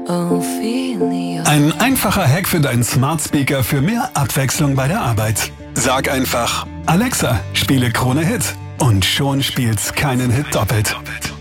Ophelia. Ein einfacher Hack für deinen Smart Speaker für mehr Abwechslung bei der Arbeit. Sag einfach: Alexa, spiele Krone Hit. Und schon spielt's keinen Hit doppelt.